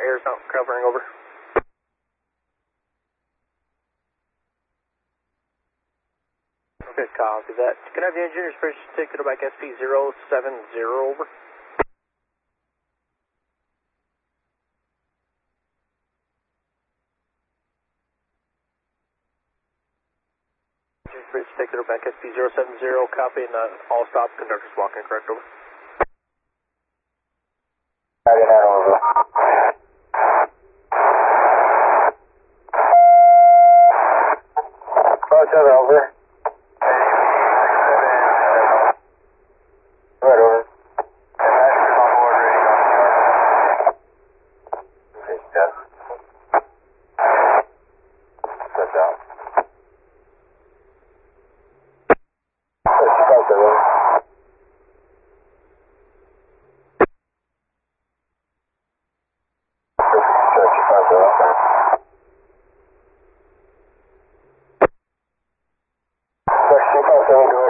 air's not covering, over. Okay, copy that. Can I have the engineer's bridge ticket back SP070, over? Engineer's bridge ticket back SP070, copy, and all stop, conductor's walking, correct, over? Copy that, over. Roger, over. Right, over. Yes. Set down. Section 57.